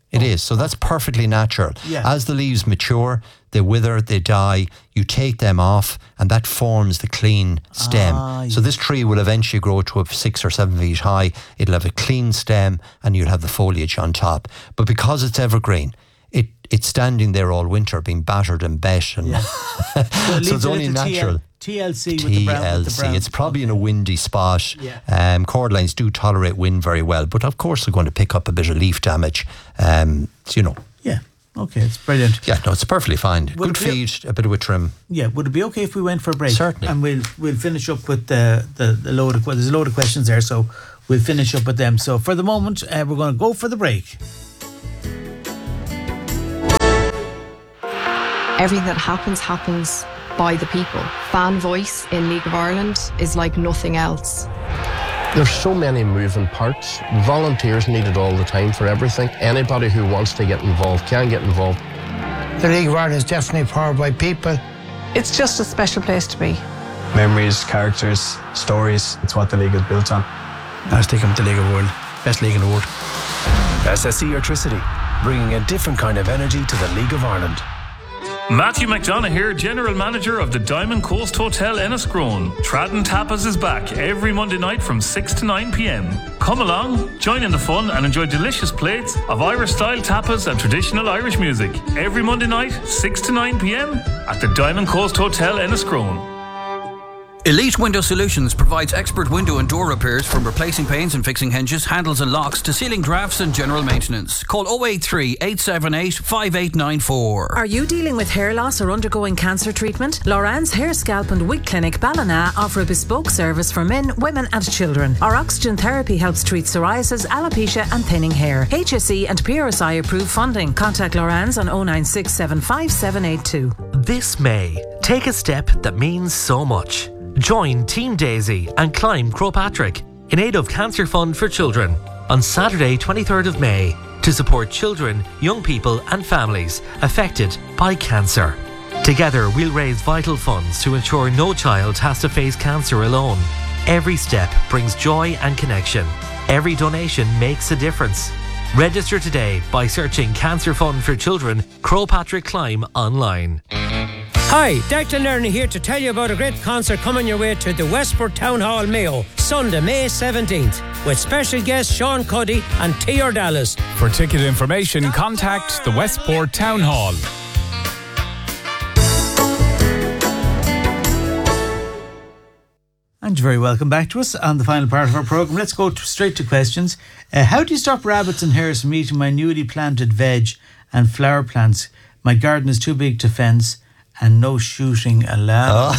It is. So that's perfectly natural. Yeah. As the leaves mature, they wither, they die, you take them off, and that forms the clean stem. So this tree will eventually grow to 6 or 7 feet high. It'll have a clean stem, and you'll have the foliage on top. But because it's evergreen, it's standing there all winter, being battered and bet, and so it's only natural. TLC with the brown. It's probably in a windy spot. Yeah. Cordlines do tolerate wind very well, but of course they're going to pick up a bit of leaf damage. Yeah. Okay, it's brilliant. Yeah, no, it's perfectly fine. Good feed, a bit of a trim. Yeah, would it be okay if we went for a break? Certainly. And we'll finish up with the load of there's a load of questions there, so we'll finish up with them. So for the moment, we're going to go for the break. Everything that happens by the people. Fan voice in League of Ireland is like nothing else. There's so many moving parts. Volunteers needed all the time for everything. Anybody who wants to get involved can get involved. The League of Ireland is definitely powered by people. It's just a special place to be. Memories, characters, stories. It's what the league is built on. I stick with the League of the World. Best league in the world. SSE Electricity, bringing a different kind of energy to the League of Ireland. Matthew McDonough here, General Manager of the Diamond Coast Hotel Enniscrone. Tradden Tapas is back every Monday night from 6 to 9 p.m. Come along, join in the fun and enjoy delicious plates of Irish-style tapas and traditional Irish music. Every Monday night, 6 to 9 p.m. at the Diamond Coast Hotel Enniscrone. Elite Window Solutions provides expert window and door repairs, from replacing panes and fixing hinges, handles and locks to ceiling drafts and general maintenance. Call 083 878 5894. Are you dealing with hair loss or undergoing cancer treatment? Loran's Hair, Scalp and Wig Clinic Ballina offer a bespoke service for men, women and children. Our oxygen therapy helps treat psoriasis, alopecia and thinning hair. HSE and PRSI approved funding. Contact Loran's on 096 75782. This May, take a step that means so much. Join Team Daisy and climb Croagh Patrick in aid of Cancer Fund for Children on Saturday 23rd of May to support children, young people and families affected by cancer. Together we'll raise vital funds to ensure no child has to face cancer alone. Every step brings joy and connection. Every donation makes a difference. Register today by searching Cancer Fund for Children Croagh Patrick Climb online. Hi, Declan Lerner here to tell you about a great concert coming your way to the Westport Town Hall, Mayo, Sunday, May 17th, with special guests Sean Cuddy and T.R. Dallas. For ticket information, contact the Westport Town Hall. And you're very welcome back to us on the final part of our programme. Let's go straight to questions. How do you stop rabbits and hares from eating my newly planted veg and flower plants? My garden is too big to fence and no shooting allowed.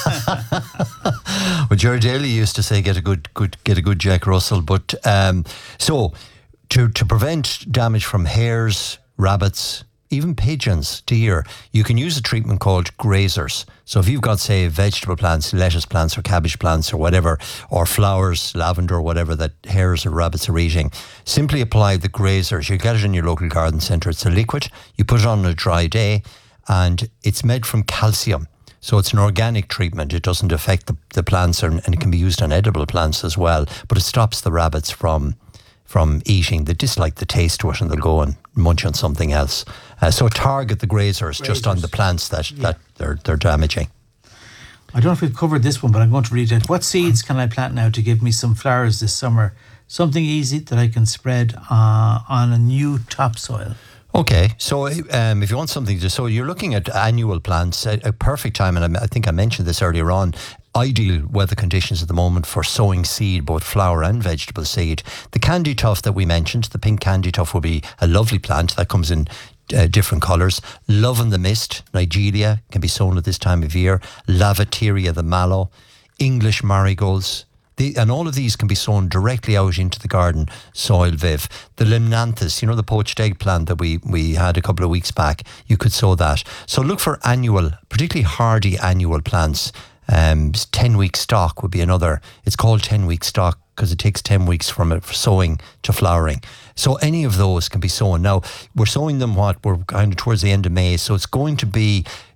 Well, Jerry Daly used to say, get a good Jack Russell. But so to prevent damage from hares, rabbits, even pigeons, deer, you can use a treatment called grazers. So if you've got, say, vegetable plants, lettuce plants or cabbage plants or whatever, or flowers, lavender or whatever that hares or rabbits are eating, simply apply the grazers. You get it in your local garden centre. It's a liquid. You put it on a dry day, and it's made from calcium. So it's an organic treatment. It doesn't affect the plants, and it can be used on edible plants as well. But it stops the rabbits from eating. They dislike the taste to it and they'll go and munch on something else. So target the grazers just on the plants that they're damaging. I don't know if we've covered this one, but I'm going to read it. What seeds can I plant now to give me some flowers this summer? Something easy that I can spread on a new topsoil. Okay, so if you want something so you're looking at annual plants, a perfect time, and I think I mentioned this earlier on, ideal weather conditions at the moment for sowing seed, both flower and vegetable seed. The candy tuft that we mentioned, the pink candy tuft, will be a lovely plant that comes in different colours. Love in the Mist, Nigeria, can be sown at this time of year. Lavateria, the mallow, English marigolds. And all of these can be sown directly out into the garden soil, Viv. The limnanthus, the poached egg plant that we had a couple of weeks back, you could sow that. So look for annual, particularly hardy annual plants. 10-week stock would be another. It's called 10-week stock because it takes 10 weeks from sowing to flowering. So any of those can be sown. Now, we're sowing them we're kind of towards the end of May, so it's going to be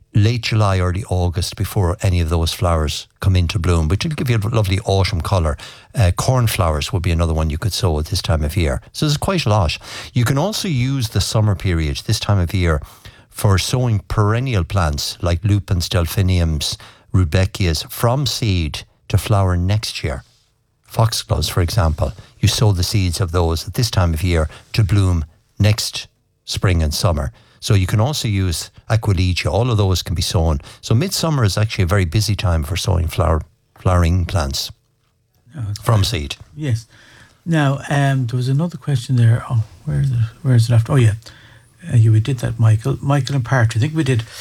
late July, early August before any of those flowers come into bloom, which will give you a lovely autumn colour. Cornflowers would be another one you could sow at this time of year. So there's quite a lot. You can also use the summer period, this time of year, for sowing perennial plants like lupins, delphiniums, rudbeckias from seed to flower next year. Foxgloves, for example, you sow the seeds of those at this time of year to bloom next spring and summer. So you can also use Aquilegia. All of those can be sown. So midsummer is actually a very busy time for sowing flowering plants from seed. Yes. Now, there was another question there. Oh, where is it after? Oh, yeah. We did that, Michael. Michael and Partridge. I think we did.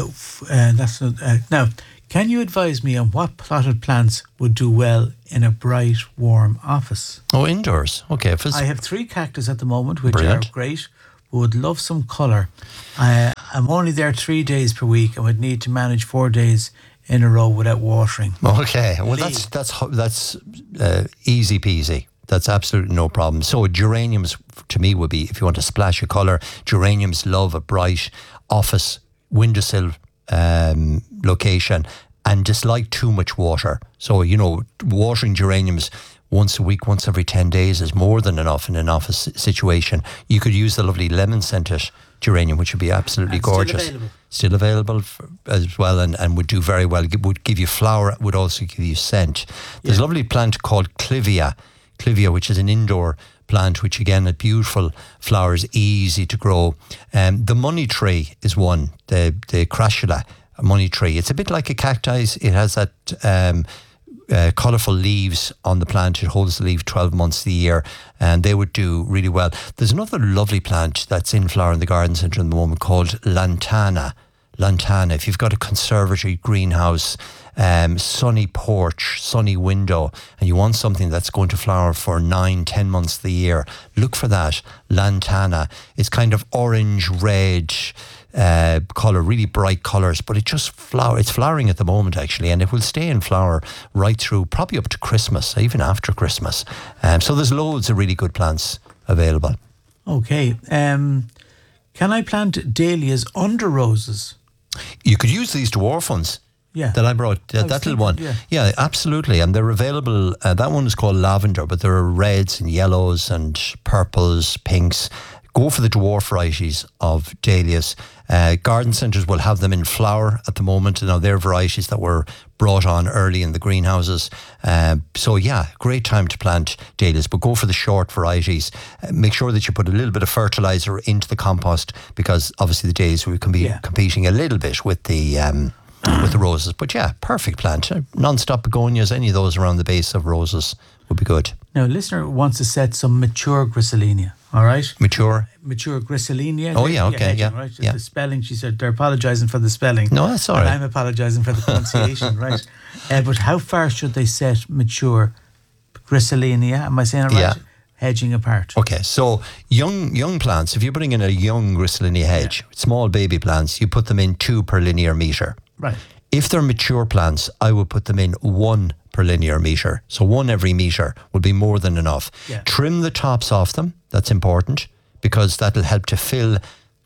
Now, can you advise me on what potted plants would do well in a bright, warm office? Oh, indoors. Okay. I have 3 cactus at the moment, which Brilliant. are great. Would love some colour. I'm only there 3 days per week. I would need to manage 4 days in a row without watering. Okay. Well, that's easy peasy. That's absolutely no problem. So geraniums, to me, would be, if you want to splash a colour, geraniums love a bright office windowsill location and dislike too much water. So, watering geraniums once a week, once every 10 days is more than enough in an office situation. You could use the lovely lemon-scented geranium, which would be absolutely gorgeous. Still available as well, and would do very well. It would give you flower, would also give you scent. There's a lovely plant called Clivia, which is an indoor plant, which again, had beautiful flowers, easy to grow. The money tree is one, the Crassula money tree. It's a bit like a cacti. It has that colourful leaves on the plant. It holds the leaf 12 months of the year, and they would do really well. There's another lovely plant that's in flower in the garden centre at the moment called Lantana. If you've got a conservatory, greenhouse, sunny porch, sunny window, and you want something that's going to flower for 9-10 months of the year, look for that. Lantana. It's kind of orange, red colour, really bright colours, but it just it's flowering at the moment actually, and it will stay in flower right through, probably up to Christmas, even after Christmas. So there's loads of really good plants available. Okay. Can I plant dahlias under roses? You could use these dwarf ones. Yeah. That I brought, that little one. Yeah, absolutely. And they're available. That one is called lavender, but there are reds and yellows and purples, pinks. Go for the dwarf varieties of dahlias. Garden centres will have them in flower at the moment. Now, they're varieties that were brought on early in the greenhouses. So, yeah, great time to plant dahlias, but go for the short varieties. Make sure that you put a little bit of fertiliser into the compost, because obviously the dahlias can be competing a little bit with the roses. But yeah, perfect plant. Non-stop begonias, any of those around the base of roses would be good. Now, a listener wants to set some mature Grisselinia. All right? Mature Grisselinia. Oh, yeah, okay, hedging, yeah. Right? Yeah. The spelling, she said, they're apologising for the spelling. No, that's all right. And I'm apologising for the pronunciation, right? But how far should they set mature Grisselinia? Am I saying it right? Yeah. Hedging apart. Okay, so young plants, if you're putting in a young Grisselinia hedge, small baby plants, you put them in 2 per linear metre. Right. If they're mature plants, I would put them in 1 per linear metre. So 1 every metre would be more than enough. Yeah. Trim the tops off them. That's important, because that'll help to fill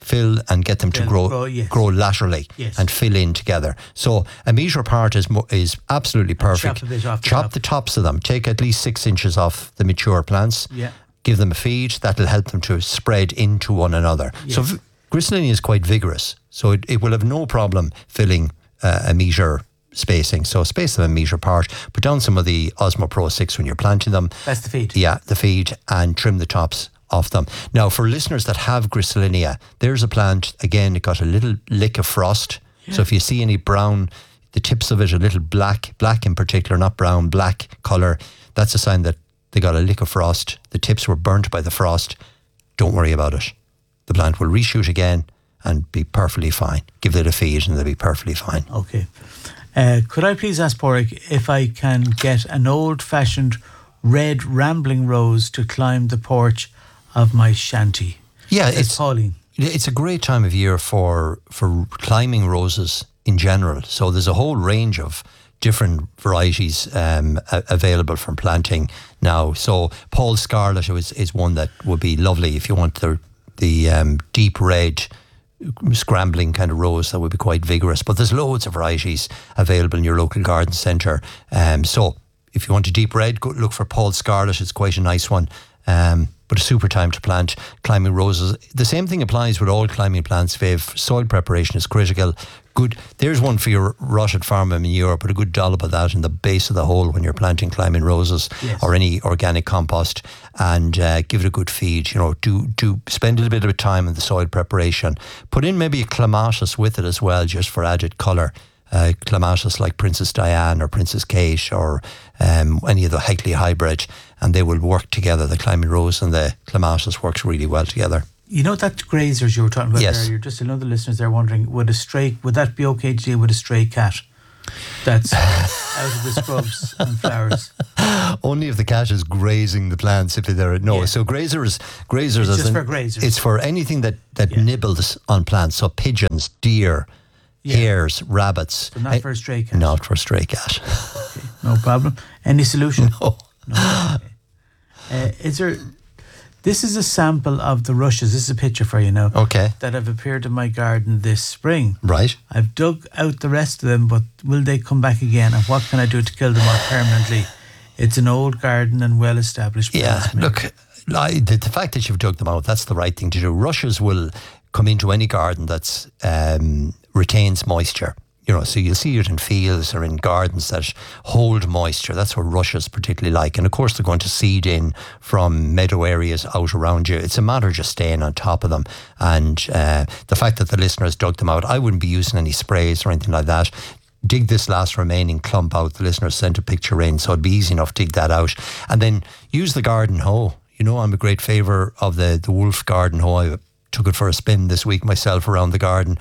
and get them to grow laterally and fill in together. So a metre apart is absolutely perfect. Chop a bit off the tops of them. Take at least 6 inches off the mature plants. Yeah. Give them a feed. That'll help them to spread into one another. Yes. So Grisselinia is quite vigorous. So it will have no problem filling a metre spacing. So space them a metre apart. Put down some of the Osmo Pro 6 when you're planting them. That's the feed. Yeah, the feed, and trim the tops off them. Now, for listeners that have Grisselinia, there's a plant, again, it got a little lick of frost. Yeah. So if you see any brown, the tips of it a little black in particular, not brown, black colour, that's a sign that they got a lick of frost. The tips were burnt by the frost. Don't worry about it. The plant will reshoot again and be perfectly fine. Give it a feed and they'll be perfectly fine. Okay. Could I please ask Porrick if I can get an old-fashioned red rambling rose to climb the porch of my shanty? Yeah, it's Pauline. It's a great time of year for climbing roses in general. So there's a whole range of different varieties available from planting now. So Paul Scarlet is one that would be lovely if you want the deep red scrambling kind of rose that would be quite vigorous. But there's loads of varieties available in your local garden centre. So if you want a deep red, go look for Paul Scarlet. It's quite a nice one. But a super time to plant climbing roses. The same thing applies with all climbing plants, Viv. Soil preparation is critical. Good. There's one for your rotted farm manure. Put a good dollop of that in the base of the hole when you're planting climbing roses, or any organic compost, and give it a good feed. You know, do spend a little bit of time in the soil preparation. Put in maybe a clematis with it as well, just for added colour. Clematis like Princess Diane or Princess Kate or any of the Heckley hybrid, and they will work together. The climbing rose and the clematis works really well together. You know that grazers you were talking about Yes. earlier, just another listeners there wondering, would that be okay to deal with a stray cat that's out of the scrubs and flowers? Only if the cat is grazing the plants. If they're so grazers. It's just for grazers. It's for anything that nibbles on plants. So pigeons, deer, hares, rabbits. But not for a stray cat. Not for a stray cat. Okay, no problem. Any solution? No. Okay. This is a sample of the rushes. This is a picture for you now. Okay. That have appeared in my garden this spring. Right. I've dug out the rest of them, but will they come back again? And what can I do to kill them off permanently? It's an old garden and well established. Look, the fact that you've dug them out, that's the right thing to do. Rushes will come into any garden that's retains moisture. You know, so you'll see it in fields or in gardens that hold moisture. That's what rushes particularly like. And of course, they're going to seed in from meadow areas out around you. It's a matter of just staying on top of them. And the fact that the listeners dug them out, I wouldn't be using any sprays or anything like that. Dig this last remaining clump out. The listeners sent a picture in, so it'd be easy enough to dig that out. And then use the garden hoe. You know, I'm a great favour of the Wolf garden hoe. I took it for a spin this week myself around the garden.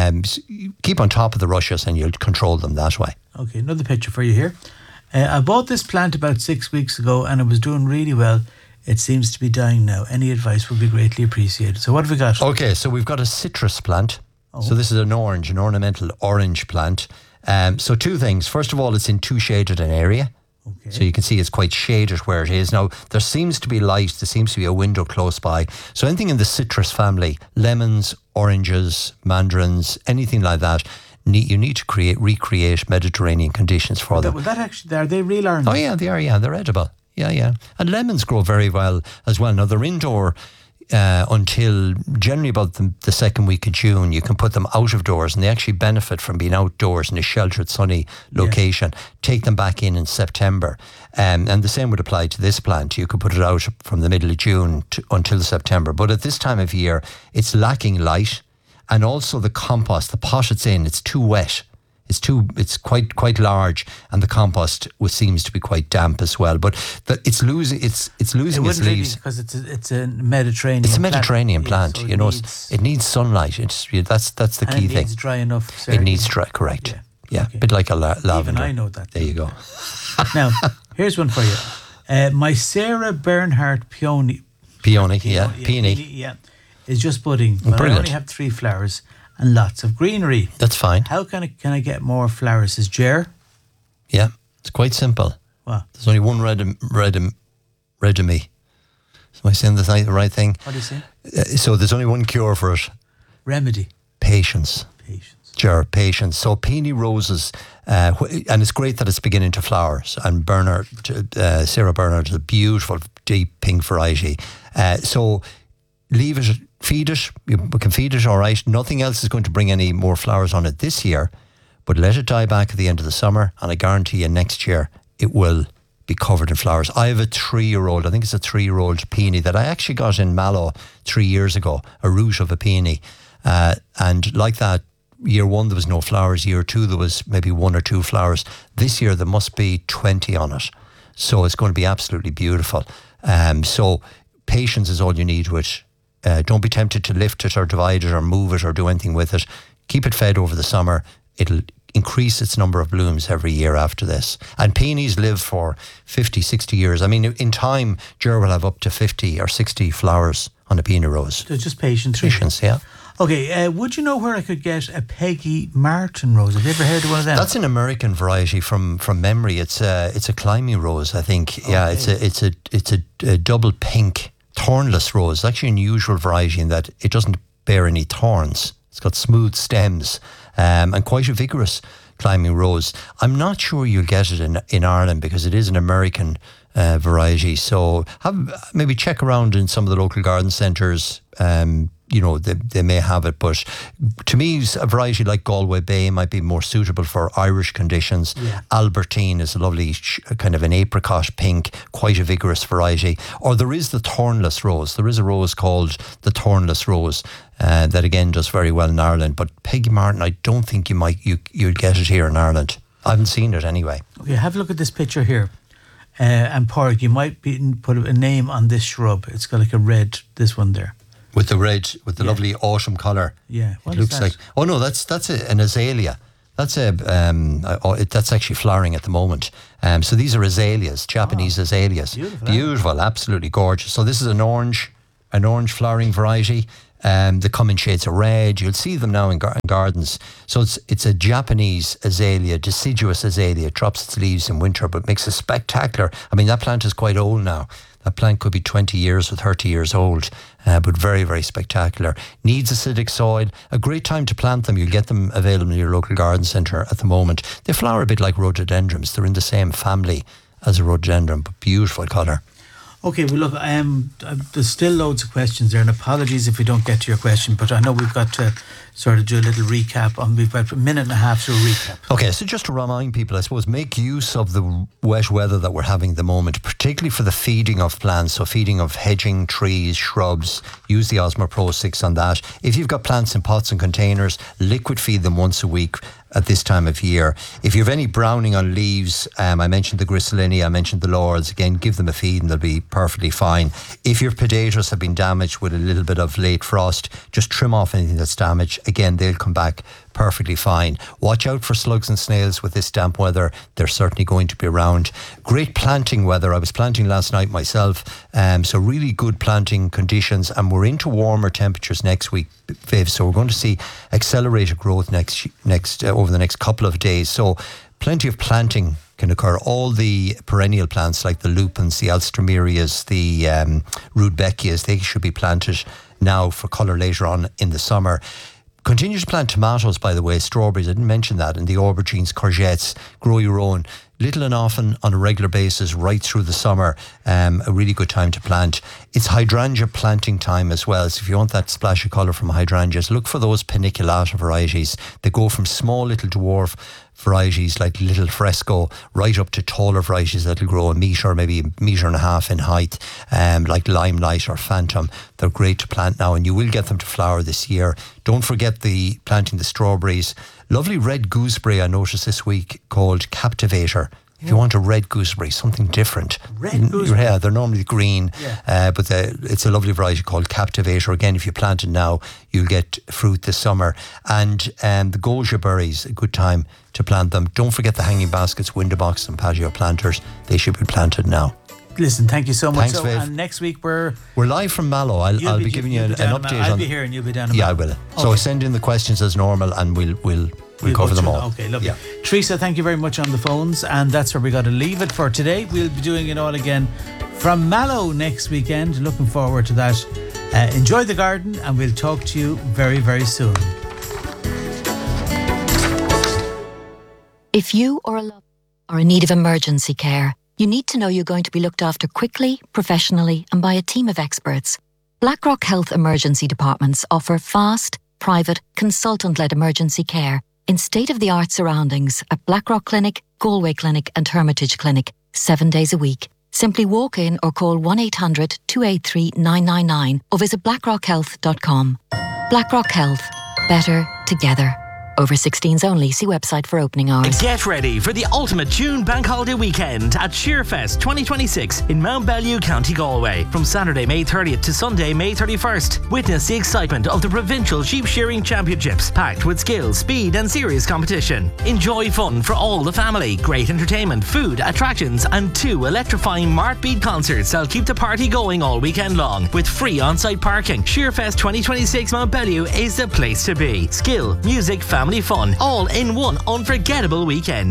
Keep on top of the rushes and you'll control them that way. Okay, another picture for you here. I bought this plant about 6 weeks ago and it was doing really well. It seems to be dying now. Any advice would be greatly appreciated. So what have we got? Okay, so we've got a citrus plant. So this is an ornamental orange plant. So two things. First of all, it's in too shaded an area. Okay. So you can see it's quite shaded where it is. Now, there seems to be light. There seems to be a window close by. So anything in the citrus family, lemons, oranges, mandarins, anything like that, you need to recreate Mediterranean conditions for them. Would that actually, are they real oranges? Oh, yeah, they are. Yeah, they're edible. Yeah. And lemons grow very well as well. Now, they're indoor until generally about the second week of June. You can put them out of doors and they actually benefit from being outdoors in a sheltered, sunny location. Take them back in September. And the same would apply to this plant. You could put it out from the middle of June until September. But at this time of year, it's lacking light. And also the compost, the pot it's in, it's too wet. It's quite large, and the compost seems to be quite damp as well. But it's losing its leaves because it's a Mediterranean. It's a Mediterranean plant. So it needs sunlight. That's the key thing. It needs dry enough. It needs dry. Correct. Yeah. A bit like a lavender. Even I know that. There you go. Now, here's one for you. My Sarah Bernhardt peony. Peony. Yeah, is just budding. But Brilliant. I only have 3 flowers and lots of greenery. That's fine. How can I get more flowers? Is Jer? Yeah, it's quite simple. What? There's only one red of me. Am I saying the right thing? What do you say? So there's only one cure for it. Remedy. Patience. Jer, patience. So peony roses, and it's great that it's beginning to flower. And Sarah Bernhardt is a beautiful deep pink variety. So leave it, feed it. We can feed it all right. Nothing else is going to bring any more flowers on it this year, but let it die back at the end of the summer, and I guarantee you next year it will be covered in flowers. I have a 3-year-old, I think it's a 3-year-old peony that I actually got in Mallow 3 years ago, a root of a peony. And like that, year 1 there was no flowers, year 2 there was maybe 1 or 2 flowers. This year there must be 20 on it. So it's going to be absolutely beautiful. So patience is all you need with don't be tempted to lift it or divide it or move it or do anything with it. Keep it fed over the summer. It'll increase its number of blooms every year after this. And peonies live for 50, 60 years. I mean, in time, Ger will have up to 50 or 60 flowers on a peony rose. So just patience. Patience, yeah. Okay, would you know where I could get a Peggy Martin rose? Have you ever heard of one of them? That's an American variety from memory. It's a climbing rose, I think. Okay. Yeah, it's a double pink thornless rose. It's actually an unusual variety in that it doesn't bear any thorns. It's got smooth stems and quite a vigorous climbing rose. I'm not sure you'll get it in Ireland because it is an American variety. So maybe check around in some of the local garden centres. They may have it, but to me, a variety like Galway Bay might be more suitable for Irish conditions. Yeah. Albertine is a lovely kind of an apricot pink, quite a vigorous variety. Or there is the thornless rose. There is a rose called the thornless rose that again does very well in Ireland. But Peggy Martin, I don't think you'd get it here in Ireland. I haven't seen it anyway. Okay, have a look at this picture here. And Pádraig, you might put a name on this shrub. It's got like a red, this one there. With the red, with the lovely autumn colour. Yeah, what it looks that? Like. Oh no, that's an azalea. That's that's actually flowering at the moment. So these are azaleas, Japanese azaleas. Beautiful, absolutely gorgeous. So this is an orange flowering variety. They come in shades of red. You'll see them now in gardens. So it's a Japanese azalea, deciduous azalea. It drops its leaves in winter, but makes a spectacular. I mean, that plant is quite old now. That plant could be 20 years or 30 years old, but very, very spectacular. Needs acidic soil. A great time to plant them. You'll get them available in your local garden centre at the moment. They flower a bit like rhododendrons. They're in the same family as a rhododendron, but beautiful colour. Okay, well look, there's still loads of questions there, and apologies if we don't get to your question, but I know we've got to sort of do a little recap. We've got a minute and a half to a recap. Okay, so just to remind people, I suppose, make use of the wet weather that we're having at the moment, particularly for the feeding of plants, so feeding of hedging, trees, shrubs. Use the Osmo Pro 6 on that. If you've got plants in pots and containers, liquid feed them once a week at this time of year. If you have any browning on leaves, I mentioned the Gristolinia, I mentioned the Lords, again, give them a feed and they'll be perfectly fine. If your potatoes have been damaged with a little bit of late frost, just trim off anything that's damaged. Again, they'll come back perfectly fine. Watch out for slugs and snails with this damp weather. They're certainly going to be around. Great planting weather. I was planting last night myself, so really good planting conditions, and we're into warmer temperatures next week, Viv, so we're going to see accelerated growth next over the next couple of days. So plenty of planting can occur. All the perennial plants like the lupins, the alstroemerias, the rudbeckias, they should be planted now for colour later on in the summer. Continue to plant tomatoes, by the way, strawberries, I didn't mention that, and the aubergines, courgettes, grow your own. Little and often on a regular basis right through the summer, a really good time to plant. It's hydrangea planting time as well, so if you want that splash of colour from hydrangeas, look for those paniculata varieties. They go from small little dwarf varieties like Little Fresco right up to taller varieties that'll grow a metre, maybe a metre and a half in height, like Limelight or Phantom. They're great to plant now, and you will get them to flower this year. Don't forget planting the strawberries. Lovely red gooseberry I noticed this week called Captivator. If you want a red gooseberry, something different. Red gooseberry? Yeah, they're normally green, but it's a lovely variety called Captivator. Again, if you plant it now, you'll get fruit this summer. And the goja berries, a good time to plant them. Don't forget the hanging baskets, window box and patio planters. They should be planted now. Listen, thank you so much. Thanks, Viv. And next week we're live from Mallow. I'll be giving you an update. I'll be here and you'll be down in Mallow. I will. Okay. So send in the questions as normal and we'll cover them all. Okay, lovely. Teresa, thank you very much on the phones, and that's where we got to leave it for today. We'll be doing it all again from Mallow next weekend. Looking forward to that. Enjoy the garden, and we'll talk to you very, very soon. If you or a loved one are in need of emergency care, you need to know you're going to be looked after quickly, professionally, and by a team of experts. BlackRock Health Emergency Departments offer fast, private, consultant-led emergency care in state-of-the-art surroundings at Blackrock Clinic, Galway Clinic and Hermitage Clinic, 7 days a week. Simply walk in or call 1-800-283-999 or visit blackrockhealth.com. BlackRock Health. Better together. Over 16s only. See website for opening hours. Get ready for the ultimate June Bank Holiday weekend at Shearfest 2026 in Mount Bellew, County Galway. From Saturday, May 30th to Sunday, May 31st. Witness the excitement of the Provincial Sheep Shearing Championships, packed with skill, speed and serious competition. Enjoy fun for all the family, great entertainment, food, attractions and 2 electrifying Martbeat concerts that'll keep the party going all weekend long with free on-site parking. Shearfest 2026 Mount Bellew is the place to be. Skill, music, family fun, all in one unforgettable weekend.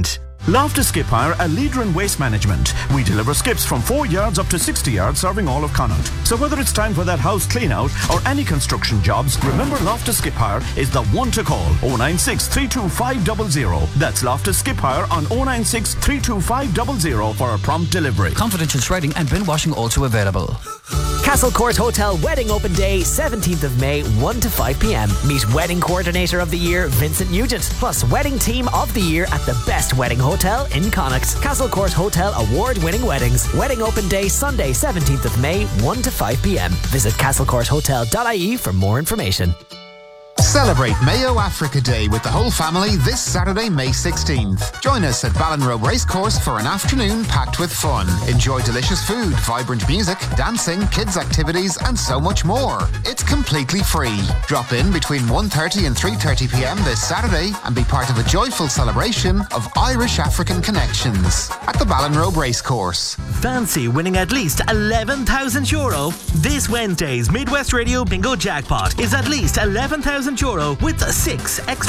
Loftus Skip Hire, a leader in waste management. We deliver skips from 4 yards up to 60 yards, serving all of Connaught. So whether it's time for that house clean out or any construction jobs, remember Loftus Skip Hire is the one to call. 096 325 00. That's Loftus Skip Hire on 096 325 00 for a prompt delivery. Confidential shredding and bin washing also available. Castle Court Hotel Wedding Open Day, 17th of May, 1 to 5 p.m. Meet Wedding Coordinator of the Year, Vincent Nugent, plus Wedding Team of the Year at the best wedding hotel in Connacht. Castle Court Hotel award-winning weddings. Wedding Open Day, Sunday, 17th of May, 1 to 5 p.m. Visit castlecourthotel.ie for more information. Celebrate Mayo Africa Day with the whole family this Saturday, May 16th. Join us at Ballinrobe Racecourse for an afternoon packed with fun. Enjoy delicious food, vibrant music, dancing, kids' activities and so much more. It's completely free. Drop in between 1:30 and 3:30 p.m. this Saturday and be part of a joyful celebration of Irish-African connections at the Ballinrobe Racecourse. Fancy winning at least €11,000? This Wednesday's Midwest Radio Bingo Jackpot is at least €11,000 with 6 extra